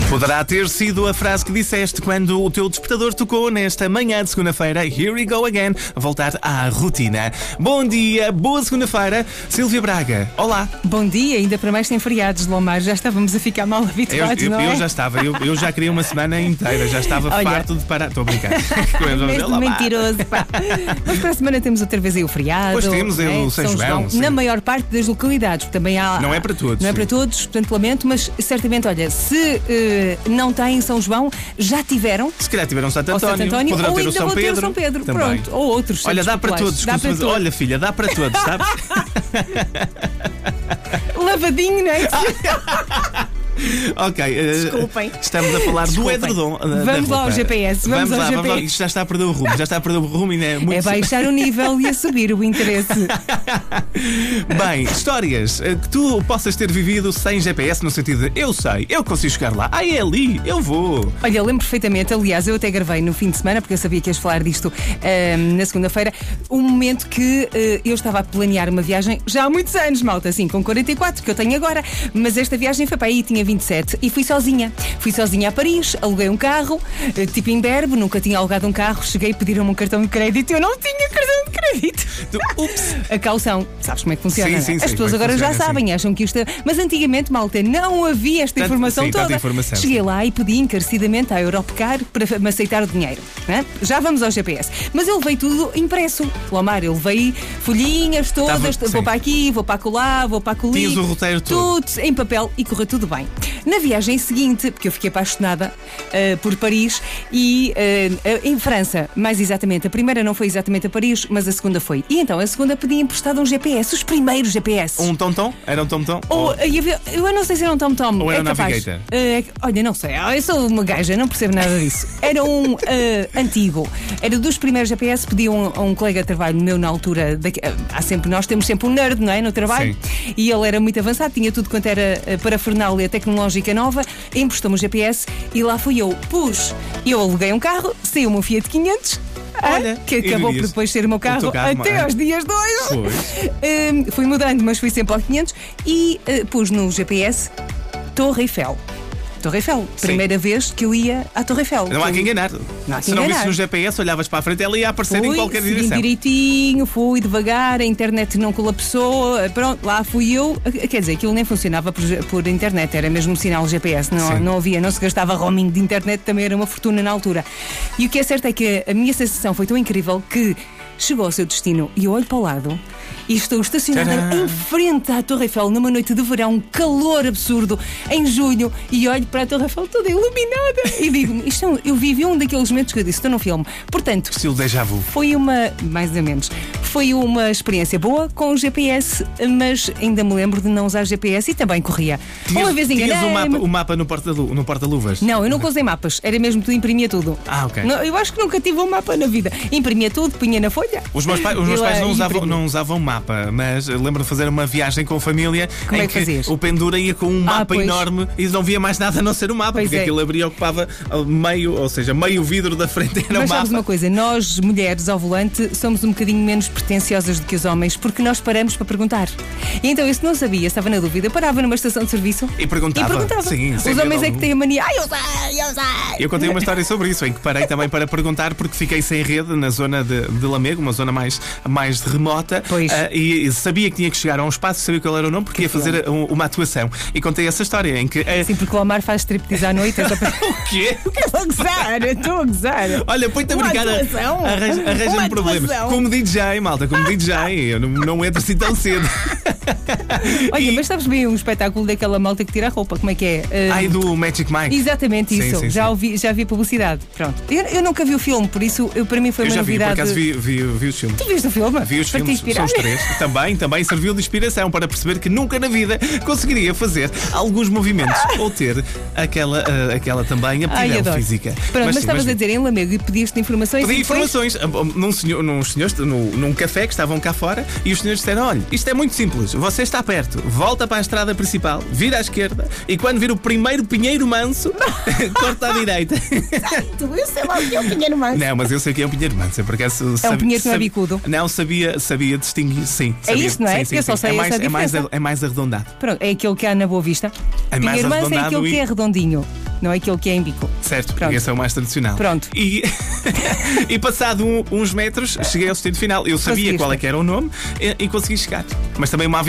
Poderá ter sido a frase que disseste quando o teu despertador tocou nesta manhã de segunda-feira. Here we go again. Voltar à rotina. Bom dia, boa segunda-feira. Sílvia Braga, olá. Bom dia, ainda para mais sem feriados, Lomar. Já estávamos a ficar mal habituados, não é? Eu já estava, eu já queria uma semana inteira. Já estava farto de parar. Estou a brincar. Mesmo mentiroso, pá. Mas para a semana temos outra vez aí o feriado. Pois temos o São João. Na maior parte das localidades. Também há, não é para todos. Não é para todos, portanto lamento, mas certamente, olha, se não têm São João, já tiveram. Se calhar tiveram Santo António, poderão ter o São Pedro. São Pedro. Também. Pronto, ou outros. Olha, dá para todos. Dá para todos. Olha, filha, dá para todos, sabes? Lavadinho, não é? Ok, desculpem. Estamos a falar do edredom. Vamos lá ao GPS. Vamos lá. Isto já está a perder o rumo, e é muito... É baixar o nível e a subir o interesse. Bem, histórias que tu possas ter vivido sem GPS, no sentido de eu sei, eu consigo chegar lá, é ali, eu vou. Olha, eu lembro perfeitamente, aliás, eu até gravei no fim de semana, porque eu sabia que ias falar disto na segunda-feira, um momento que eu estava a planear uma viagem já há muitos anos, malta, assim, com 44, que eu tenho agora, mas esta viagem foi para aí, tinha 27 e fui sozinha. Fui sozinha a Paris, aluguei um carro, tipo em Berbo, nunca tinha alugado um carro, cheguei e pediram-me um cartão de crédito e eu não tinha cartão de crédito. Ups. A caução, sabes como é que funciona? Sim, as pessoas agora já sabem, acham que isto é... Mas antigamente, malta, não havia esta informação toda. Cheguei lá e pedi encarecidamente à Europcar para me aceitar o dinheiro. Já vamos ao GPS. Mas eu levei tudo impresso. Lomar, eu levei folhinhas todas, vou para aqui, vou para acolá, vou para acolhi. Tinhas o roteiro todo. Tudo em papel e correu tudo bem. Na viagem seguinte, porque eu fiquei apaixonada por Paris e em França, mais exatamente, a primeira não foi exatamente a Paris, mas a segunda foi. E então a segunda pedi emprestado um GPS, os primeiros GPS. Um tom-tom? Era um tom-tom? Eu não sei se era um tom-tom. Ou era um Navigator? Olha, não sei, eu sou uma gaja, não percebo nada disso. Era um antigo. Era dos primeiros GPS, pedi a um colega de trabalho meu na altura. Nós temos sempre um nerd, não é? No trabalho. Sim. E ele era muito avançado, tinha tudo quanto era parafernália tecnológica nova, emprestou-me o GPS e lá fui eu. Eu aluguei um carro, saiu-me um Fiat 500. Olha, que acabou por depois ser o meu carro até aos dias de hoje. Fui mudando, mas fui sempre ao 500 e pus no GPS Torre Eiffel. Torre Eiffel, primeira vez que eu ia à Torre Eiffel. Não há que enganar. Se não visse no GPS, olhavas para a frente, ela ia aparecer em qualquer direção. Fui direitinho, fui devagar, a internet não colapsou, pronto, lá fui eu. Quer dizer, aquilo nem funcionava por internet, era mesmo sinal GPS, não se gastava roaming de internet, também era uma fortuna na altura. E o que é certo é que a minha sensação foi tão incrível que chegou ao seu destino e eu olho para o lado e estou estacionada em frente à Torre Eiffel numa noite de verão, um calor absurdo, em julho, e olho para a Torre Eiffel toda iluminada e digo-me, eu vivi um daqueles momentos que eu disse, estou num filme. Portanto, estilo déjà vu. Foi mais ou menos, foi uma experiência boa com o GPS, mas ainda me lembro de não usar GPS e também corria. Uma vez enganei-me. O mapa no porta-luvas? Não, eu nunca usei mapas, era mesmo tu imprimia tudo. Ok. Eu acho que nunca tive um mapa na vida. Imprimia tudo, punha na folha. Os meus pais não usavam mapa, mas lembro de fazer uma viagem com a família em que fazias? O pendura ia com um mapa enorme e não via mais nada a não ser o mapa, porque aquilo abria, ocupava meio vidro da frente era o mapa. Mas sabes uma coisa, nós mulheres ao volante somos um bocadinho menos pretenciosas do que os homens, porque nós paramos para perguntar. E então eu, se não sabia, estava na dúvida, parava numa estação de serviço e perguntava. Sim, os homens é que têm a mania, eu sei. Eu contei uma história sobre isso, em que parei também para perguntar, porque fiquei sem rede na zona de Lamego, uma zona mais remota, e sabia que tinha que chegar a um espaço, sabia qual era o nome, porque ia fazer uma atuação. E contei essa história em que... Sim, porque o Omar faz striptease à noite. O quê? Estou a gozar. Olha, põe-te a brincar, arranja-me problemas. Como DJ, malta, como DJ, eu não entro assim tão cedo. Olha, mas sabes bem um espetáculo daquela malta que tira a roupa, como é que é? Do Magic Mike. Exatamente isso, sim. Já vi publicidade. Pronto. Eu nunca vi o filme, por isso para mim foi uma novidade. Por acaso vi os filmes. Tu viste o filme? Vi os filmes, são os 3. Também serviu de inspiração para perceber que nunca na vida conseguiria fazer alguns movimentos ou ter aquela também aptidão física. Pronto, mas estavas a dizer em Lamego e pediste informações. Pedi informações num café que estavam cá fora e os senhores disseram: olha, isto é muito simples, você está perto, volta para a estrada principal, vira à esquerda e quando vir o primeiro pinheiro manso, corta à direita. Eu sei lá o que é um pinheiro manso. Não, mas eu sei que é um pinheiro manso, porque é um pinheiro que não é bicudo. Não, sabia distinguir, sim. É isso, não é? Sim, eu só sei é mais arredondado. Pronto, é aquele que há na Boa Vista. É mais pinheiro manso é aquele que é redondinho. não é aquele que é em bico. Certo, porque esse é o mais tradicional. Pronto. E passado uns metros, cheguei ao destino final. Eu sabia qual é que era o nome e consegui chegar. Mas também uma